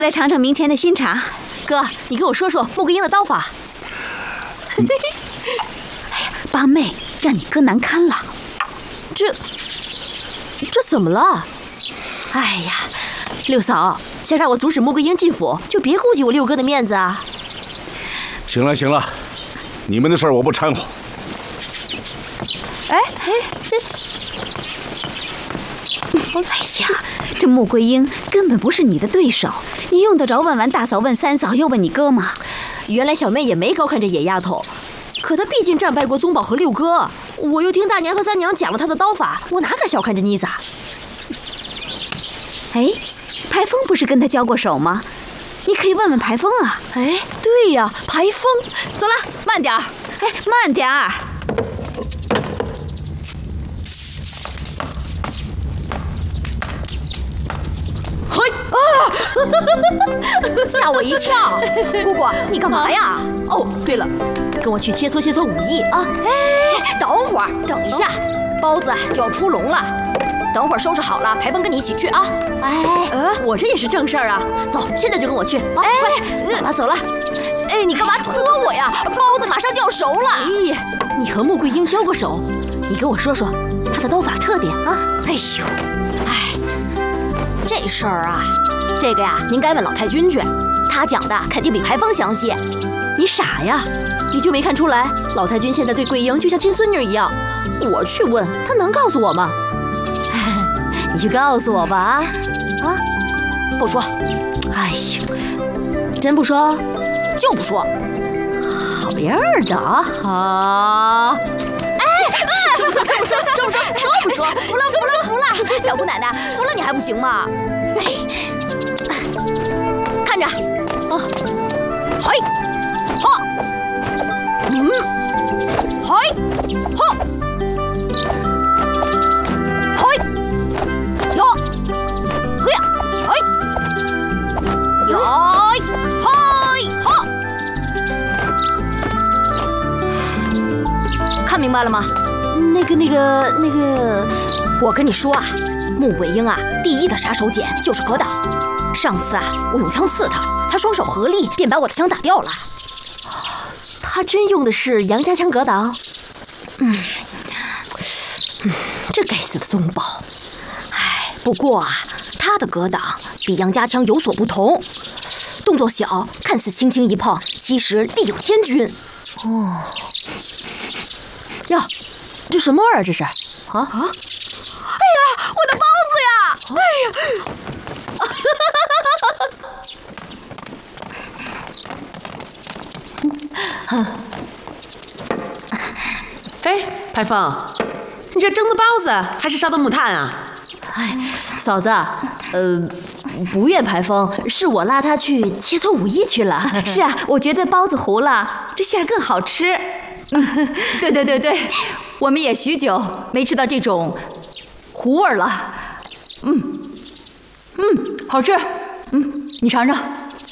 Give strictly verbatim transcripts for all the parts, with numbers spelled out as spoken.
来尝尝明前的新茶。 哥，你给我说说穆桂英的刀法。 哎呀，八妹，让你哥难堪了。 这，这怎么了？哎呀，六嫂，想让我阻止穆桂英进府，就别顾及我六哥的面子啊。 行了行了，你们的事儿我不掺和。 哎哎，这， 哎呀，这穆桂英根本不是你的对手，你用得着问完大嫂问三嫂又问你哥吗？ 原来小妹也没高看这野丫头，可她毕竟战败过宗保和六哥，我又听大娘和三娘讲了她的刀法，我哪敢小看这妮子啊？ 哎，排风不是跟她交过手吗？你可以问问排风啊。 哎，对呀，排风，走了，慢点儿。 哎，慢点儿。 嘿啊！吓我一跳！姑姑，你干嘛呀？哦，对了，跟我去切磋切磋武艺啊！ 哎，等会儿，等一下，包子就要出笼了。等会儿收拾好了，排风跟你一起去啊！ 哎，呃，我这也是正事儿啊！走，现在就跟我去！哎，快，走了走了！ 哎，你干嘛拖我呀？包子马上就要熟了！ 哎呀，你和穆桂英交过手，你跟我说说她的刀法特点啊！ 哎呦，哎，这事儿啊，这个呀，您该问老太君去，他讲的肯定比排风详细。 你傻呀？你就没看出来，老太君现在对桂英就像亲孙女一样？我去问，她能告诉我吗？你去告诉我吧啊！啊， 不说。 哎呀，真不说？ 就不说。 好样的啊！好。 哎哎，说不说？说不说？说不说？说不说？服了服了服了！小姑奶奶，服了你还不行吗？哎，看着，啊，嘿，哈，嗯，嘿，哈。哟，嘿，哈！看明白了吗？ 那个、那个、那个， 我跟你说啊，穆桂英啊，第一的杀手锏就是格挡。上次啊，我用枪刺她，她双手合力便把我的枪打掉了。 她真用的是杨家枪格挡？ 嗯，嗯，这该死的宗保。哎，不过啊，她的格挡比杨家枪有所不同。动作小，看似轻轻一碰，其实力有千钧。 哦，哟，这什么味儿？这是啊啊！哎呀，我的包子呀！ 哎呀！ 哎，排风，你这蒸的包子还是烧的木炭啊？ 哎，嫂子，呃。不怨排风，是我拉他去切磋武艺去了。 是啊，我觉得包子糊了，这馅儿更好吃。嗯，对对对对，我们也许久没吃到这种糊味儿了。嗯嗯，好吃。嗯，你尝尝。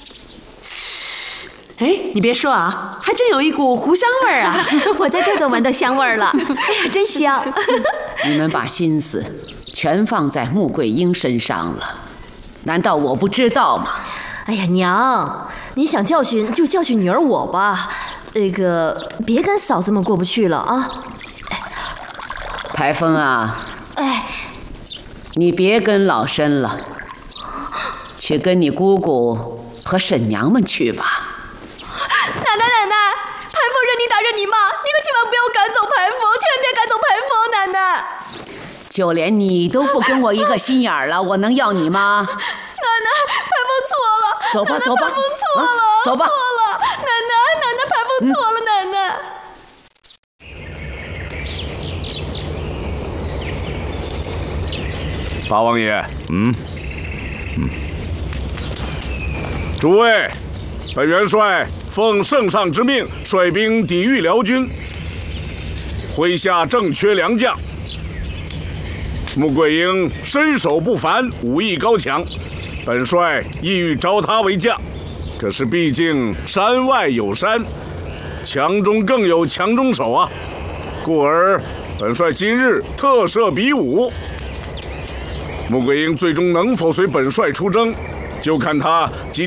哎，你别说啊，还真有一股糊香味儿啊！ 我在这儿都闻到香味儿了。哎呀，真香！ 你们把心思全放在穆桂英身上了。难道我不知道吗？ 哎呀，娘，你想教训就教训女儿我吧，那个别跟嫂子们过不去了啊！ 排风啊， 哎， 你别跟老身了，去跟你姑姑和婶娘们去吧。 奶奶奶奶，排风任你打任你骂，你可千万不要赶走排风，千万别赶走排风，奶奶。 就连你都不跟我一个心眼儿了，我能要你吗？ 奶奶，排风错了。 走吧，走吧， 排风错了， 啊、走吧。 错了，奶奶，奶奶，排风错了，奶奶。 八王爷，嗯嗯，诸位，本元帅奉圣上之命，率兵抵御辽军，麾下正缺良将。穆桂英身手不凡，武艺高强，本帅意欲招他为将。可是毕竟山外有山，强中更有强中手啊，故而本帅今日特设比武。穆桂英最终能否随本帅出征，就看他今